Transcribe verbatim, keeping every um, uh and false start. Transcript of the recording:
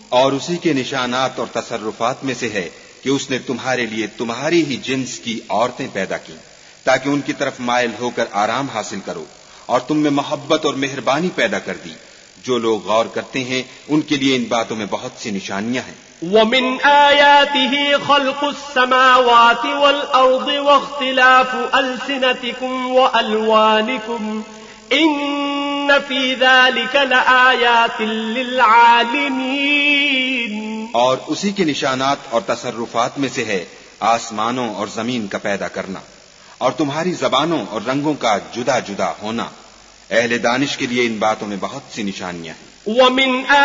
और उसी के निशानात और तसर्रुफात में से है कि उसने तुम्हारे लिए तुम्हारी ही जिन्स की औरतें पैदा की ताकि उनकी तरफ मायल होकर आराम हासिल करो, और तुम में मोहब्बत और मेहरबानी पैदा कर दी। जो लोग गौर करते हैं उनके लिए इन बातों में बहुत सी निशानियां हैं। وَمِنْ آيَاتِهِ خَلْقُ السَّمَاوَاتِ وَالْأَرْضِ وَاخْتِلَافُ أَلْسِنَتِكُمْ وَأَلْوَانِكُمْ إِنَّ فِي ذَلِكَ لَآيَاتٍ لِلْعَالِمِينَ। और उसी के निशानात और तसर्रुफात में से है आसमानों और जमीन का पैदा करना और तुम्हारी जबानों और रंगों का जुदा जुदा होना। अहले दानिश के लिए इन बातों में बहुत सी निशानियां हैं।